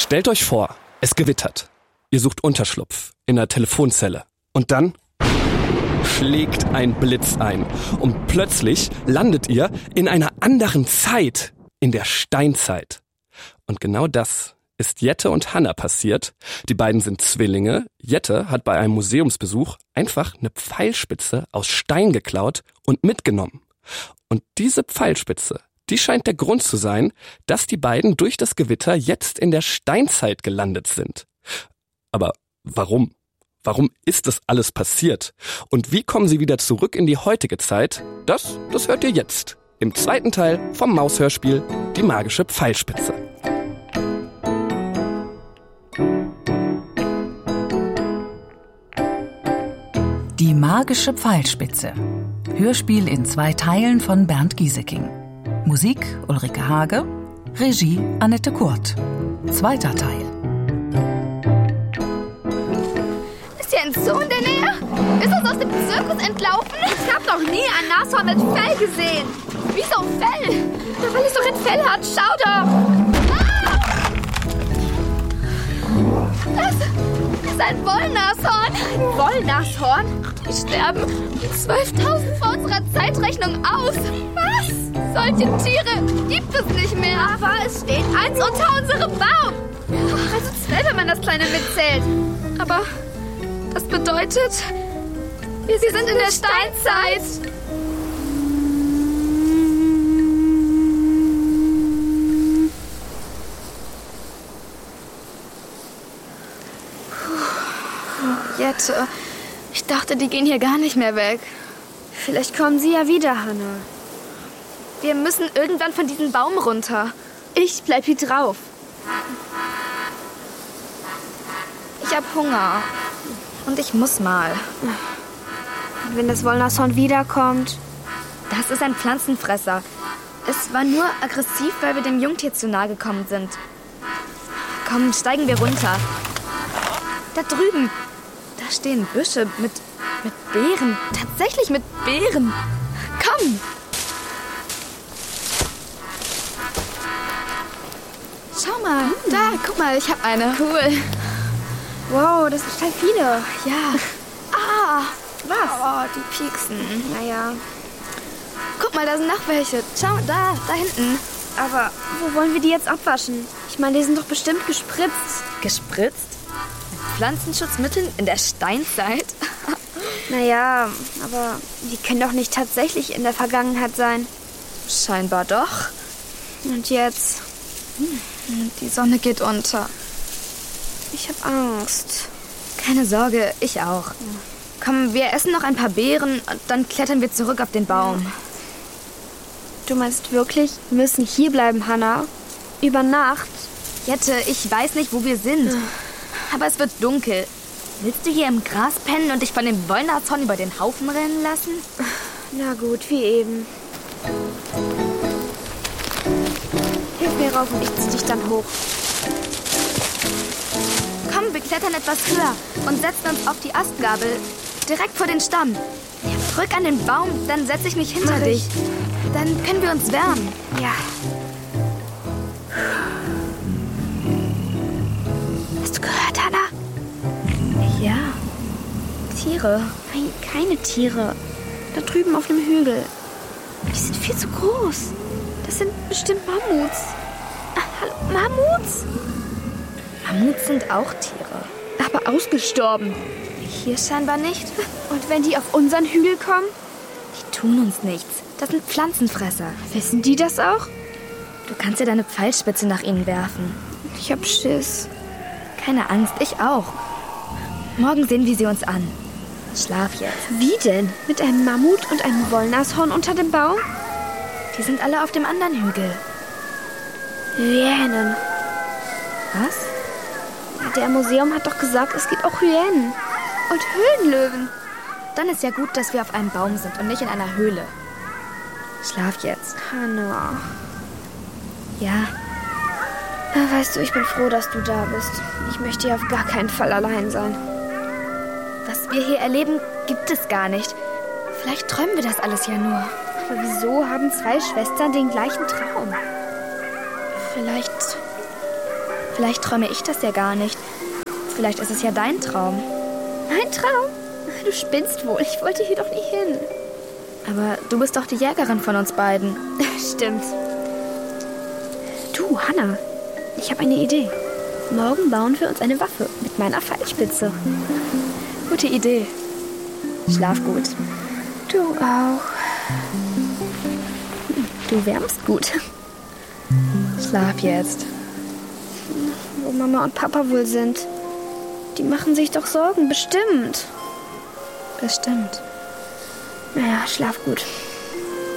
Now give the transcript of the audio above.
Stellt euch vor, es gewittert. Ihr sucht Unterschlupf in einer Telefonzelle. Und dann schlägt ein Blitz ein. Und plötzlich landet ihr in einer anderen Zeit, in der Steinzeit. Und genau das ist Jette und Hanna passiert. Die beiden sind Zwillinge. Jette hat bei einem Museumsbesuch einfach eine Pfeilspitze aus Stein geklaut und mitgenommen. Und diese Pfeilspitze, die scheint der Grund zu sein, dass die beiden durch das Gewitter jetzt in der Steinzeit gelandet sind. Aber warum? Warum ist das alles passiert? Und wie kommen sie wieder zurück in die heutige Zeit? Das hört ihr jetzt im zweiten Teil vom Maushörspiel Die magische Pfeilspitze. Die magische Pfeilspitze. Hörspiel in 2 Teilen von Bernd Gieseking. Musik Ulrike Hage, Regie Annette Kurt. 2. Teil. Ist hier ein Zoo in der Nähe? Ist uns aus dem Zirkus entlaufen? Ich hab noch nie ein Nashorn mit Fell gesehen. Wieso Fell? Ja, weil es doch ein Fell hat. Schau doch. Ah! Das ist ein Wollnashorn. Ein Wollnashorn? Die sterben 12.000 vor unserer Zeitrechnung aus. Was? Solche Tiere gibt es nicht mehr. Aber es steht eins unter unserem Baum. Also 12, wenn man das Kleine mitzählt. Aber das bedeutet, wir sind in der Steinzeit. Jette, ich dachte, die gehen hier gar nicht mehr weg. Vielleicht kommen sie ja wieder, Hanna. Wir müssen irgendwann von diesem Baum runter. Ich bleib hier drauf. Ich hab Hunger. Und ich muss mal. Und wenn das Wollnashorn wiederkommt? Das ist ein Pflanzenfresser. Es war nur aggressiv, weil wir dem Jungtier zu nahe gekommen sind. Komm, steigen wir runter. Da drüben. Da stehen Büsche mit Beeren. Tatsächlich mit Beeren. Komm. Schau mal. Da, guck mal, ich hab eine. Cool. Wow, das sind total viele. Ja. Ah, Was? oh, die pieksen. Naja. Guck mal, da sind noch welche. Schau, da hinten. Aber wo wollen wir die jetzt abwaschen? Ich meine, die sind doch bestimmt gespritzt. Gespritzt? Mit Pflanzenschutzmitteln in der Steinzeit? Naja, aber die können doch nicht tatsächlich in der Vergangenheit sein. Scheinbar doch. Und jetzt? Die Sonne geht unter. Ich hab Angst. Keine Sorge, ich auch. Komm, wir essen noch ein paar Beeren und dann klettern wir zurück auf den Baum. Du meinst wirklich, wir müssen hier bleiben, Hanna? Über Nacht? Jette, ich weiß nicht, wo wir sind. Aber es wird dunkel. Willst du hier im Gras pennen und dich von dem Wollnashorn über den Haufen rennen lassen? Na gut, wie eben. Hilf mir rauf und ich zieh dich dann hoch. Komm, wir klettern etwas höher und setzen uns auf die Astgabel. Direkt vor den Stamm. Ja, drück an den Baum, dann setze ich mich hinter dich. Dann können wir uns wärmen. Ja. Hast du gehört, Hanna? Ja. Tiere. Nein, keine Tiere. Da drüben auf dem Hügel. Die sind viel zu groß. Das sind bestimmt Mammuts. Hallo, Mammuts? Mammuts sind auch Tiere. Aber ausgestorben. Hier scheinbar nicht. Und wenn die auf unseren Hügel kommen? Die tun uns nichts. Das sind Pflanzenfresser. Wissen die das auch? Du kannst ja deine Pfeilspitze nach ihnen werfen. Ich hab Schiss. Keine Angst, ich auch. Morgen sehen wir sie uns an. Schlaf jetzt. Wie denn? Mit einem Mammut und einem Wollnashorn unter dem Baum? Die sind alle auf dem anderen Hügel. Hyänen. Was? Der im Museum hat doch gesagt, es gibt auch Hyänen. Und Höhlenlöwen. Dann ist ja gut, dass wir auf einem Baum sind und nicht in einer Höhle. Schlaf jetzt. Hanna. Ja. Weißt du, ich bin froh, dass du da bist. Ich möchte hier auf gar keinen Fall allein sein. Was wir hier erleben, gibt es gar nicht. Vielleicht träumen wir das alles ja nur. Aber wieso haben 2 Schwestern den gleichen Traum? Vielleicht Vielleicht träume ich das ja gar nicht. Vielleicht ist es ja dein Traum. Mein Traum? Du spinnst wohl. Ich wollte hier doch nie hin. Aber du bist doch die Jägerin von uns beiden. Stimmt. Du, Hannah, ich habe eine Idee. Morgen bauen wir uns eine Waffe mit meiner Pfeilspitze. Gute Idee. Schlaf gut. Du auch. Du wärmst gut. Schlaf jetzt. Wo Mama und Papa wohl sind. Die machen sich doch Sorgen, bestimmt. Bestimmt. Naja, schlaf gut.